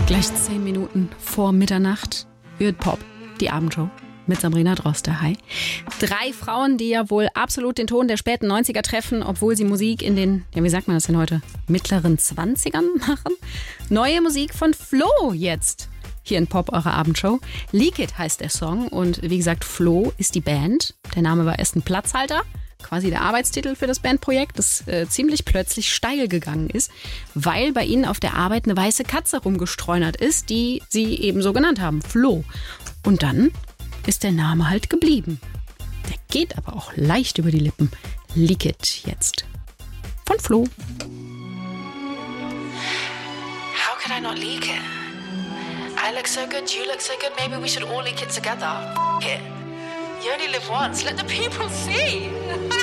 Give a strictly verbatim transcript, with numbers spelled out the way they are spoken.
Gleich zehn Minuten vor Mitternacht. Weird Pop, die Abendshow mit Sabrina Droste. Hi. Drei Frauen, die ja wohl absolut den Ton der späten neunziger treffen, obwohl sie Musik in den, ja wie sagt man das denn heute, mittleren zwanzigern machen. Neue Musik von Flo jetzt. Hier in Pop, eure Abendshow. Leak It heißt der Song und wie gesagt, Flo ist die Band. Der Name war erst ein Platzhalter, quasi der Arbeitstitel für das Bandprojekt, das äh, ziemlich plötzlich steil gegangen ist, weil bei ihnen auf der Arbeit eine weiße Katze rumgestreunert ist, die sie eben so genannt haben, Flo. Und dann ist der Name halt geblieben. Der geht aber auch leicht über die Lippen. Leak It jetzt. Von Flo. How could I not leak it? I look so good, you look so good, maybe we should all leak it together. F- it. You only live once, let the people see.